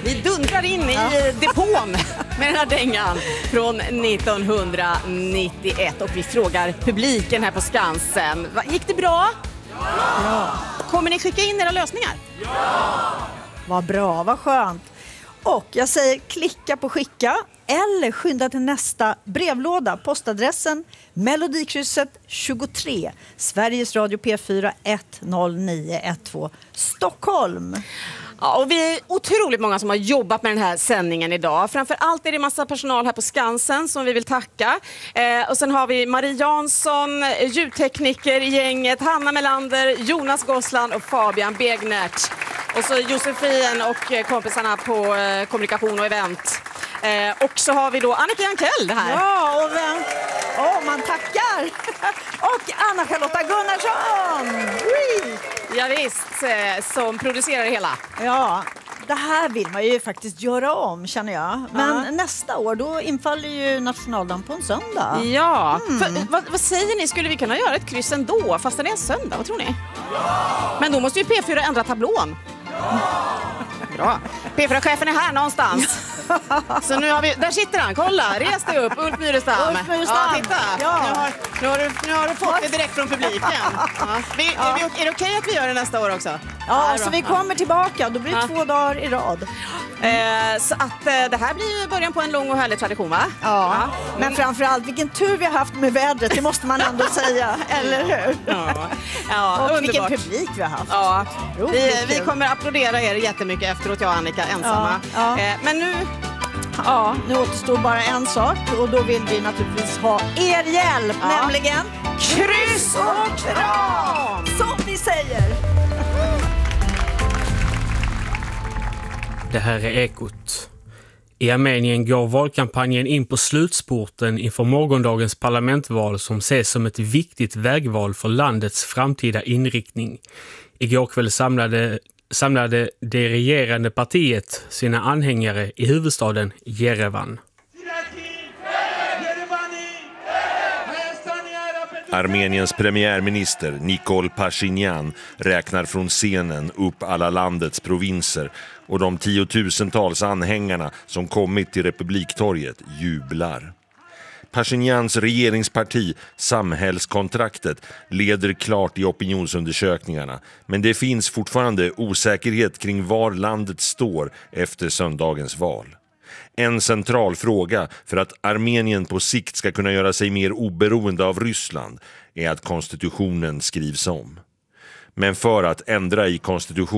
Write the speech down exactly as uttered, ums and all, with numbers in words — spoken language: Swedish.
Vi dundrar in i ja. depån med den här dängan från nittonhundranittioett och vi frågar publiken här på Skansen. Gick det bra? Ja. Kommer ni skicka in era lösningar? Ja! Vad bra, vad skönt. Och jag säger klicka på skicka eller skynda till nästa brevlåda. Postadressen Melodikrysset tjugotre, Sveriges Radio P fyra ett noll nio ett två, Stockholm. Ja, och vi är otroligt många som har jobbat med den här sändningen idag. Framförallt är det massa personal här på Skansen som vi vill tacka. Eh, och sen har vi Marie Jansson, ljudtekniker i gänget, Hanna Melander, Jonas Gossland och Fabian Begnert. Och så Josefin och kompisarna på eh, kommunikation och event. Eh, och så har vi då Annika Jankell här. Ja, och vem? Åh, man tackar. Och Anna-Charlotta Gunnarsson. Oui. Ja, visst, eh, som producerar hela. Ja, det här vill man ju faktiskt göra om, känner jag. Men ja. nästa år, då infaller ju nationaldagen på en söndag. Ja, mm. För, vad, vad säger ni? Skulle vi kunna göra ett kryss ändå, fast det är en söndag? Vad tror ni? Ja. Men då måste ju P fyra ändra tablån. Ja. Bra. P fyra-chefen är här någonstans. Så nu har vi, där sitter han, kolla, res dig upp, Ulf Myrestam. Ulf Myrestam. Ja, titta. Ja. Nu, har, nu, har du, nu har du fått det direkt från publiken. Ja. Vi, ja. Är, vi, är det okej att vi gör det nästa år också? Ja, ja så vi kommer tillbaka, då blir det ja. två dagar i rad. Eh, så att eh, det här blir ju början på en lång och härlig tradition, va? Ja, ja. Men framförallt vilken tur vi har haft med vädret, det måste man ändå säga, eller hur? Ja, ja och underbart. Vilken publik vi har haft. Ja. Vi, vi kommer applådera er jättemycket efteråt, jag och Annika ensamma. Ja, ja. Eh, men nu... Ja, nu återstår bara en sak och då vill vi naturligtvis ha er hjälp, ja. nämligen kryss och kram, som vi säger. Det här är Ekot. I Armenien går valkampanjen in på slutspurten inför morgondagens parlamentval som ses som ett viktigt vägval för landets framtida inriktning. Igår kväll samlade, samlade det regerande partiet sina anhängare i huvudstaden Jerevan. Armeniens premiärminister Nikol Pashinyan räknar från scenen upp alla landets provinser och de tiotusentals anhängarna som kommit till Republiktorget jublar. Pashinyans regeringsparti, Samhällskontraktet, leder klart i opinionsundersökningarna, men det finns fortfarande osäkerhet kring var landet står efter söndagens val. En central fråga för att Armenien på sikt ska kunna göra sig mer oberoende av Ryssland är att konstitutionen skrivs om. Men för att ändra i konstitutionen